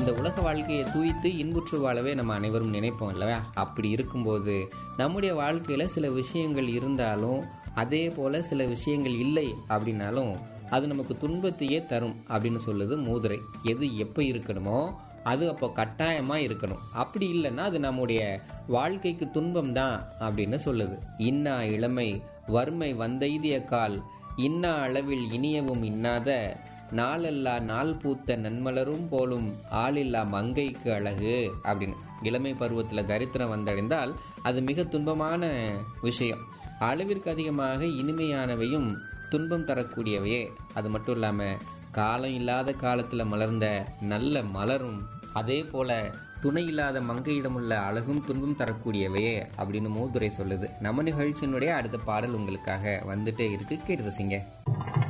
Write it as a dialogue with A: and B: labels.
A: இந்த உலக வாழ்க்கையை தூய்த்து இன்புற்று வாழவே நம்ம அனைவரும் நினைப்போம் இல்லையா? அப்படி இருக்கும்போது நம்முடைய வாழ்க்கையில் சில விஷயங்கள் இருந்தாலும் அதே போல் சில விஷயங்கள் இல்லை அப்படின்னாலும் அது நமக்கு துன்பத்தையே தரும் அப்படின்னு சொல்லுது மூதுரை. எது எப்போ இருக்கணுமோ அது அப்போ கட்டாயமாக இருக்கணும். அப்படி இல்லைன்னா அது நம்முடைய வாழ்க்கைக்கு துன்பம் தான் அப்படின்னு சொல்லுது. இன்னா இளமை வறுமை வந்தெய்திய கால் இன்னா அளவில் இனியவும் இன்னாத நாளல்லா நாள் பூத்த நன்மலரும் போலும் ஆளில்லா மங்கைக்கு அழகு அப்படின்னு. இளமை பருவத்தில் தரித்திரம் வந்தடைந்தால் அது மிக துன்பமான விஷயம். அளவிற்கு அதிகமாக இனிமையானவையும் துன்பம் தரக்கூடியவையே. அது மட்டும் இல்லாமல் காலம் இல்லாத காலத்தில் மலர்ந்த நல்ல மலரும் அதே போல துணை இல்லாத மங்கையிடமுள்ள அழகும் துன்பம் தரக்கூடியவையே அப்படின்னு மூதுரை சொல்லுது. நம்ம நிகழ்ச்சியினுடைய அடுத்த பாடல் உங்களுக்காக வந்துட்டே இருக்கு, கேட்டு ரசிங்க.